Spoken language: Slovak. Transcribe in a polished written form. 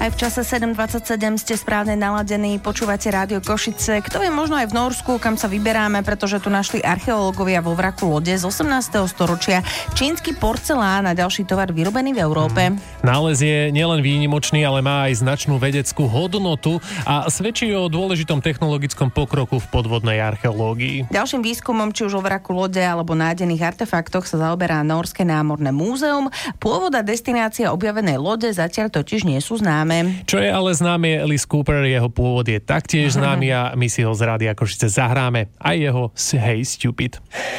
Aj v čase 7.27 ste správne naladení, počúvate Rádio Košice. Kto vie, možno aj v Norsku, kam sa vyberáme, pretože tu našli archeológovia vo vraku lode z 18. storočia čínsky porcelán a ďalší tovar vyrobený v Európe. Nález je nielen výnimočný, ale má aj značnú vedeckú hodnotu a svedčí o dôležitom technologickom pokroku v podvodnej archeológii. Ďalším výskumom, či už o vraku lode alebo nájdených artefaktoch, sa zaoberá Nórske námorné múzeum. Pôvod a destinácia objavenej lode zatiaľ totiž nie sú známe. Čo je ale známe, je Alice Cooper, jeho pôvod je taktiež známy a my si ho z Rádia Košice zahráme. Aj jeho Hey Stupid.